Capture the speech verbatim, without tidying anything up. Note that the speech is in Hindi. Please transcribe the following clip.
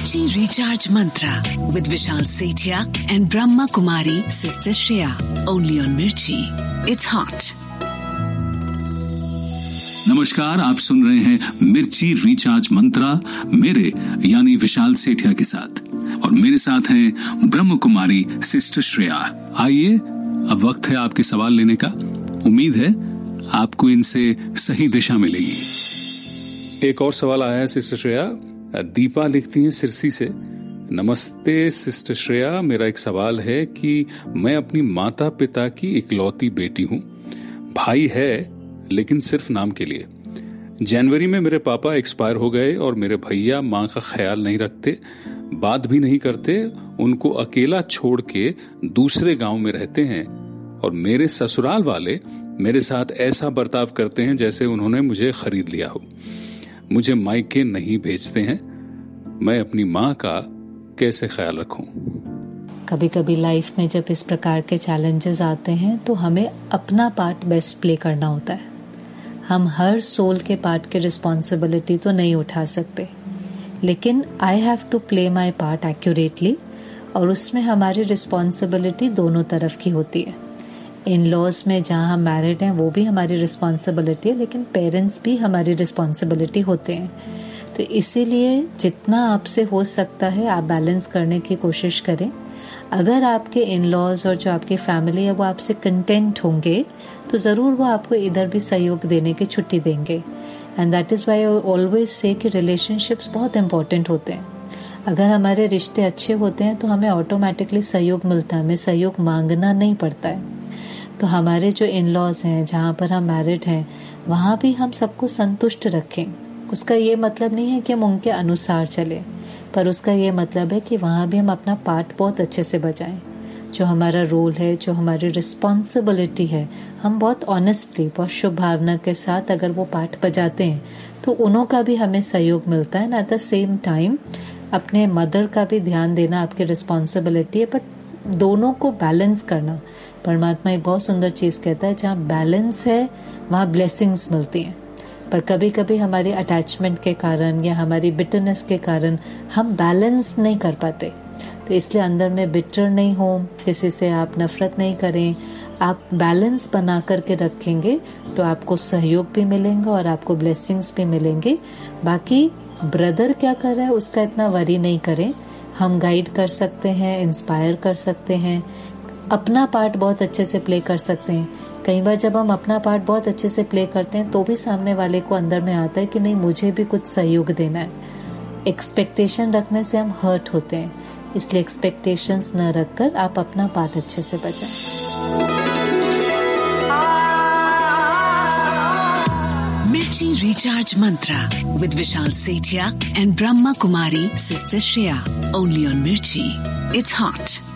Mirchi Recharge Mantra with Vishal Sethia and Brahma Kumari Sister Shreya. Only on Mirchi. It's hot. नमस्कार, आप सुन रहे हैं मिर्ची रिचार्ज मंत्रा मेरे यानी विशाल सेठिया के साथ, और मेरे साथ हैं ब्रह्म कुमारी सिस्टर श्रेया। आइए, अब वक्त है आपके सवाल लेने का। उम्मीद है आपको इनसे सही दिशा मिलेगी। एक और सवाल आया है सिस्टर श्रेया। दीपा लिखती हैं सिरसी से। नमस्ते सिस्टर श्रेया, मेरा एक सवाल है कि मैं अपनी माता पिता की इकलौती बेटी हूँ। भाई है लेकिन सिर्फ नाम के लिए। जनवरी में मेरे पापा एक्सपायर हो गए और मेरे भैया माँ का ख्याल नहीं रखते, बात भी नहीं करते, उनको अकेला छोड़ के दूसरे गांव में रहते हैं, और मेरे ससुराल वाले मेरे साथ ऐसा बर्ताव करते हैं जैसे उन्होंने मुझे खरीद लिया हो। मुझे मायके नहीं भेजते हैं। मैं अपनी माँ का कैसे ख्याल रखूं? कभी कभी लाइफ में जब इस प्रकार के चैलेंजेस आते हैं तो हमें अपना पार्ट बेस्ट प्ले करना होता है। हम हर सोल के पार्ट की रिस्पॉन्सिबिलिटी तो नहीं उठा सकते, लेकिन I have to play my part accurately, और उसमें हमारी रिस्पॉन्सिबिलिटी दोनों तरफ की होती है। इन लॉज में जहाँ हम मैरिड हैं वो भी हमारी रिस्पॉन्सिबिलिटी है, लेकिन पेरेंट्स भी हमारी रिस्पॉन्सिबिलिटी होते हैं। तो इसीलिए जितना आपसे हो सकता है आप बैलेंस करने की कोशिश करें। अगर आपके इन लॉज और जो आपकी फैमिली है वो आपसे कंटेंट होंगे तो ज़रूर वो आपको इधर भी सहयोग देने की छुट्टी देंगे। And that is why I always say कि रिलेशनशिप्स बहुत इंपॉर्टेंट होते हैं। अगर हमारे रिश्ते अच्छे होते हैं तो हमें ऑटोमेटिकली सहयोग मिलता है, हमें सहयोग मांगना नहीं पड़ता है। तो हमारे जो इन लॉज हैं, जहाँ पर हम मैरिड हैं, वहाँ भी हम सबको संतुष्ट रखें। उसका ये मतलब नहीं है कि हम उनके अनुसार चलें, पर उसका ये मतलब है कि वहाँ भी हम अपना पार्ट बहुत अच्छे से बजाएं। जो हमारा रोल है, जो हमारी रिस्पॉन्सिबिलिटी है, हम बहुत ऑनेस्टली, बहुत शुभ भावना के साथ अगर वो पार्ट बजाते हैं तो उन्हों का भी हमें सहयोग मिलता है। एट द सेम टाइम अपने मदर का भी ध्यान देना आपकी रिस्पॉन्सिबिलिटी है, बट दोनों को बैलेंस करना। परमात्मा एक बहुत सुंदर चीज़ कहता है, जहाँ बैलेंस है वहाँ ब्लेसिंग्स मिलती हैं। पर कभी कभी हमारी अटैचमेंट के कारण या हमारी बिटरनेस के कारण हम बैलेंस नहीं कर पाते। तो इसलिए अंदर में बिटर नहीं हो, किसी से आप नफरत नहीं करें। आप बैलेंस बना करके रखेंगे तो आपको सहयोग भी मिलेंगे और आपको ब्लेसिंग्स भी मिलेंगे। बाकी ब्रदर क्या कर रहा है उसका इतना वरी नहीं करें। हम गाइड कर सकते हैं, इंस्पायर कर सकते हैं, अपना पार्ट बहुत अच्छे से प्ले कर सकते हैं। कई बार जब हम अपना पार्ट बहुत अच्छे से प्ले करते हैं तो भी सामने वाले को अंदर में आता है कि नहीं, मुझे भी कुछ सहयोग देना है। एक्सपेक्टेशन रखने से हम हर्ट होते हैं, इसलिए एक्सपेक्टेशंस न रखकर आप अपना पार्ट अच्छे से बजाएं। Mirchi Recharge Mantra with Vishal Sethia and Brahma Kumari Sister Shreya. Only on Mirchi. It's hot.